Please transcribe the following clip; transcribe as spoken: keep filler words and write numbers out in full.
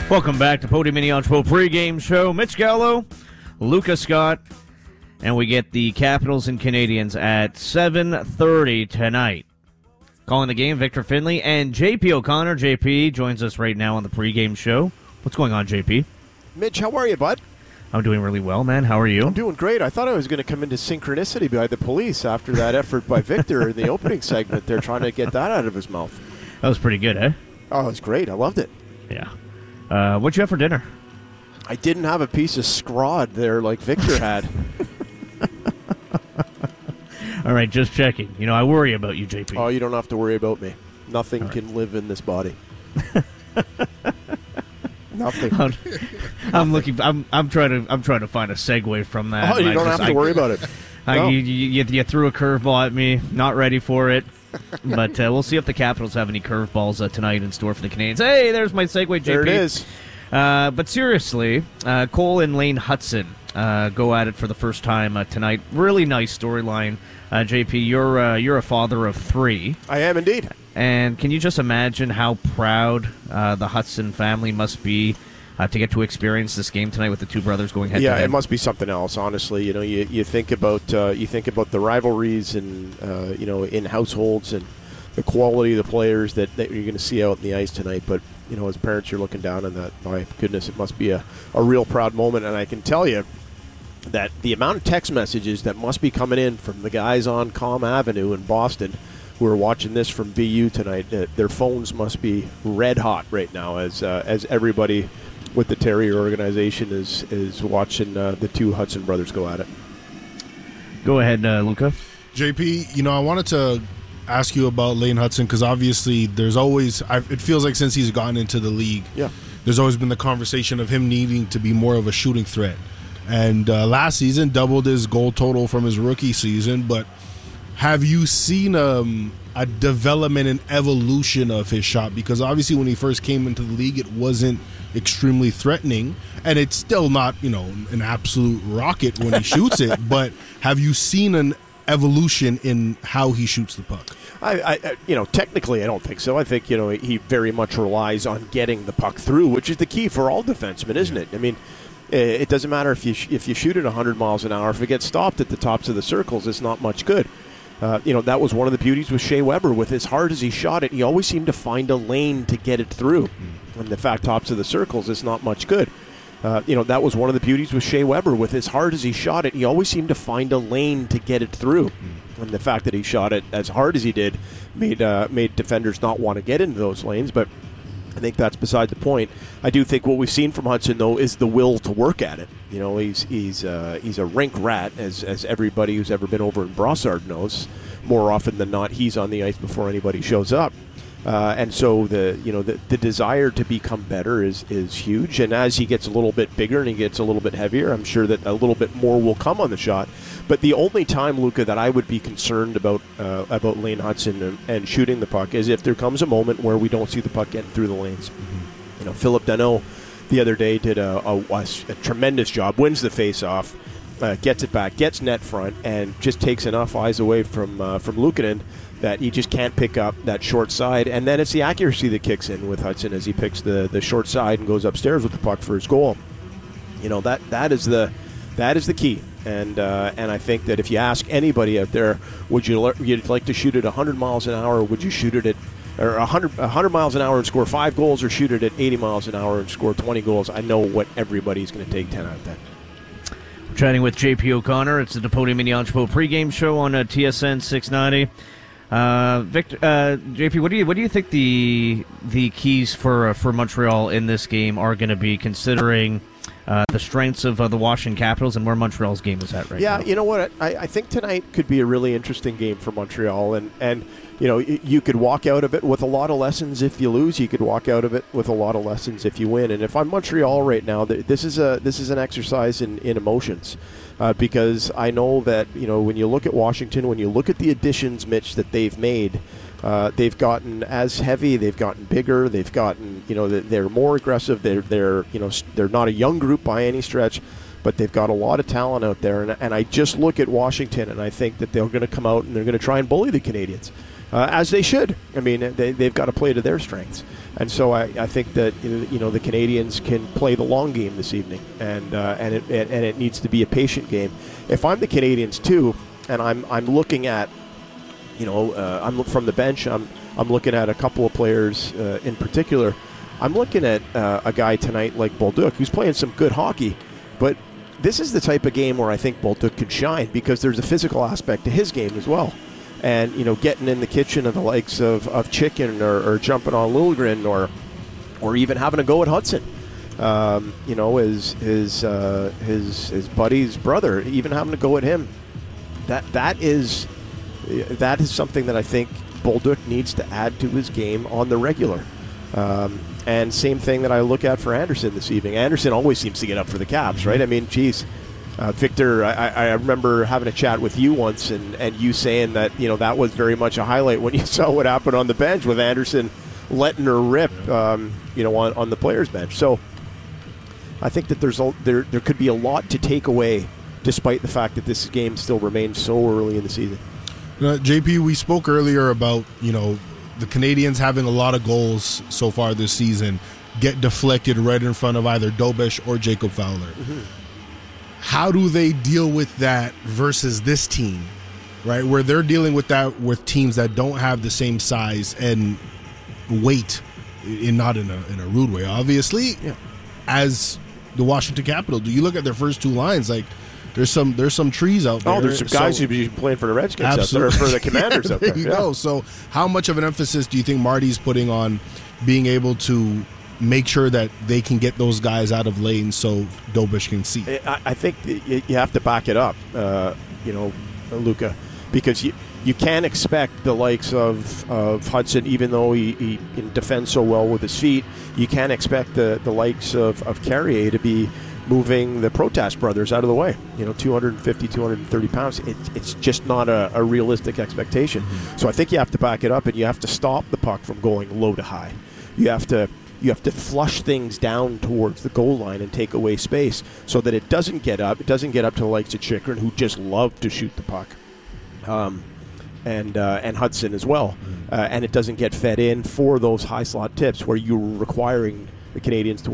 Welcome back to Podium Mini Ocho pregame show. Mitch Gallo, Luca Scott, and we get the Capitals and Canadiens at seven thirty tonight. Calling the game, Victor Finley and J P O'Connor. J P joins us right now on the pregame show. What's going on, J P? Mitch, how are you, bud? I'm doing really well, man. How are you? I'm doing great. I thought I was going to come into synchronicity by the police after that effort by Victor in the opening segment. They're trying to get that out of his mouth. That was pretty good, eh? Oh, it was great. I loved it. Yeah. Uh, what'd you have for dinner? I didn't have a piece of scrod there like Victor had. All right, just checking. You know, I worry about you, J P. Oh, you don't have to worry about me. Nothing right. can live in this body. Nothing. I'm, I'm looking. I'm. I'm trying to. I'm trying to find a segue from that. Oh, you I don't just, have to I, worry about it. I, No. you, you, you threw a curveball at me. Not ready for it. But uh, we'll see if the Capitals have any curveballs uh, tonight in store for the Canadiens. Hey, there's my segue, J P. There it is. Uh, but seriously, uh, Cole and Lane Hutson uh, go at it for the first time uh, tonight. Really nice storyline. Uh, J P, you're uh, you're a father of three. I am indeed. And can you just imagine how proud uh, the Hudson family must be uh, to get to experience this game tonight with the two brothers going head Yeah, to head? it must be something else. Honestly, you know, you, you think about uh, you think about the rivalries and uh, you know in households and the quality of the players that, that you're going to see out in the ice tonight. But you know, as parents, you're looking down on that. My goodness, it must be a, a real proud moment. And I can tell you that the amount of text messages that must be coming in from the guys on Comm Avenue in Boston who are watching this from B U tonight, uh, their phones must be red hot right now as uh, as everybody with the Terrier organization is is watching uh, the two Hudson brothers go at it. Go ahead, uh, Luca. J P, you know, I wanted to ask you about Lane Hutson because obviously there's always, I've, it feels like since he's gotten into the league, yeah, there's always been the conversation of him needing to be more of a shooting threat. And uh, last season doubled his goal total from his rookie season, but have you seen um, a development and evolution of his shot? Because obviously when he first came into the league, it wasn't extremely threatening, and it's still not, you know, an absolute rocket when he shoots it, but have you seen an evolution in how he shoots the puck? I, I, you know, technically, I don't think so. I think, you know, he very much relies on getting the puck through, which is the key for all defensemen, isn't it? I mean, it doesn't matter if you sh- if you shoot at one hundred miles an hour. If it gets stopped at the tops of the circles, it's not much good. Uh, you know, that was one of the beauties with Shea Weber. With as hard as he shot it, he always seemed to find a lane to get it through. And the fact tops of the circles, it's not much good. Uh, you know, that was one of the beauties with Shea Weber. With as hard as he shot it, he always seemed to find a lane to get it through. And the fact that he shot it as hard as he did made uh, made defenders not want to get into those lanes. But I think that's beside the point. I do think what we've seen from Hudson, though, is the will to work at it. You know, he's he's uh, he's a rink rat, as as everybody who's ever been over in Brossard knows. More often than not, he's on the ice before anybody shows up. Uh, and so the you know the, the desire to become better is, is huge. And as he gets a little bit bigger and he gets a little bit heavier, I'm sure that a little bit more will come on the shot. But the only time, Luca, that I would be concerned about uh, about Lane Hudson and, and shooting the puck is if there comes a moment where we don't see the puck getting through the lanes. Mm-hmm. You know, Philip Danault the other day did a, a, a, a tremendous job, wins the face-off, uh, gets it back, gets net front, and just takes enough eyes away from uh, from Luukkonen that he just can't pick up that short side. And then it's the accuracy that kicks in with Hudson as he picks the, the short side and goes upstairs with the puck for his goal. You know, that that is the that is the key. And uh, and I think that if you ask anybody out there, would you you'd like to shoot it one hundred miles an hour, or would you shoot it at or one hundred, one hundred miles an hour and score five goals, or shoot it at eighty miles an hour and score twenty goals? I know what everybody's going to take ten out of ten. We're chatting with J P O'Connor. It's the Podium Mini Ocho pregame show on uh, T S N six ninety. Uh, Victor, uh, J P, what do you what do you think the the keys for uh, for Montreal in this game are going to be, considering uh, the strengths of uh, the Washington Capitals and where Montreal's game is at right yeah, now? Yeah, you know what? I, I think tonight could be a really interesting game for Montreal, and and you know you could walk out of it with a lot of lessons if you lose. You could walk out of it with a lot of lessons if you win. And if I'm Montreal right now, this is a this is an exercise in, in emotions. Uh, because I know that, you know, when you look at Washington, when you look at the additions, Mitch, that they've made, uh, they've gotten as heavy, they've gotten bigger, they've gotten, you know, they're more aggressive. They're, they're, you know, they're not a young group by any stretch, but they've got a lot of talent out there. And, and I just look at Washington, and I think that they're going to come out and they're going to try and bully the Canadians. uh, as they should. I mean, they, they've got to play to their strengths. And so I, I think that you know the Canadians can play the long game this evening, and uh, and it and it needs to be a patient game. If I'm the Canadians too, and I'm I'm looking at, you know, uh, I'm from the bench. I'm I'm looking at a couple of players uh, in particular. I'm looking at uh, a guy tonight like Bolduc, who's playing some good hockey, but this is the type of game where I think Bolduc could shine because there's a physical aspect to his game as well. And, you know, getting in the kitchen of the likes of, of Chicken or, or jumping on Liljegren or or even having a go at Hudson. Um, you know, his his, uh, his his buddy's brother, even having to go at him. That that is that is something that I think Bolduc needs to add to his game on the regular. Um, and same thing that I look at for Anderson this evening. Anderson always seems to get up for the Caps, right? I mean, geez. Uh, Victor, I, I remember having a chat with you once, and, and you saying that you know that was very much a highlight when you saw what happened on the bench with Anderson letting her rip, um, you know, on, on the players' bench. So I think that there's a, there there could be a lot to take away, despite the fact that this game still remains so early in the season. Uh, J P, we spoke earlier about you know the Canadians having a lot of goals so far this season get deflected right in front of either Dobish or Jacob Fowler. Mm-hmm. How do they deal with that versus this team, right? Where they're dealing with that with teams that don't have the same size and weight, in not in a in a rude way, obviously, yeah. as the Washington Capitol. Do you look at their first two lines? Like, there's some there's some trees out there. Oh, there's some guys so, who'd be playing for the Redskins absolutely. out there, or for the Commanders yeah, out there. There you yeah. go. So, how much of an emphasis do you think Marty's putting on being able to make sure that they can get those guys out of lane so Dobish can see? I, I think you have to back it up, uh, you know, Luca, because you you can't expect the likes of, of Hudson, even though he, he defends so well with his feet, you can't expect the, the likes of, of Carrier to be moving the Protas brothers out of the way. You know, two fifty, two thirty pounds. It, it's just not a, a realistic expectation. Mm-hmm. So I think you have to back it up, and you have to stop the puck from going low to high. You have to... You have to flush things down towards the goal line and take away space so that it doesn't get up. It doesn't get up to the likes of Chychrun, who just love to shoot the puck, um, and uh, and Hudson as well. Uh, and it doesn't get fed in for those high slot tips where you're requiring the Canadians to